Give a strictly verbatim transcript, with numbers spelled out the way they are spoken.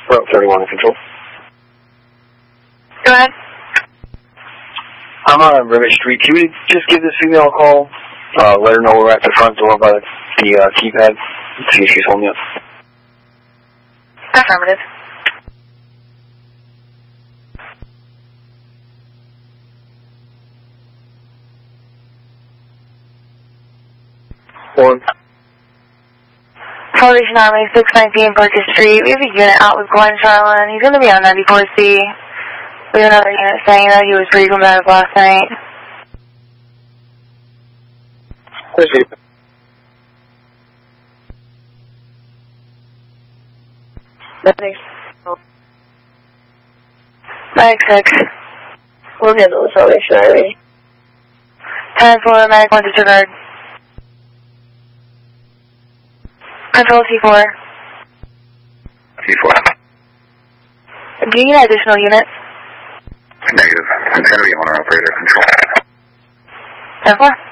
Route thirty-one in control. Go ahead. I'm on Rivet Street. Can we just give this female a call? Uh, let her know we're at the front door by the, the uh, keypad. See if she's home yet. Affirmative. One. Salvation Army, six nineteen Parker Street. We have a unit out with Glenn Charlin. He's going to be on ninety-four C. We have another unit saying that he was pretty combative last night. Where's he? Medic six. We'll handle the Salvation Army. ten four, Medic one disregard. Control T four. T four. Do you need additional units? Negative. I'm going to be owner operator control. ten four.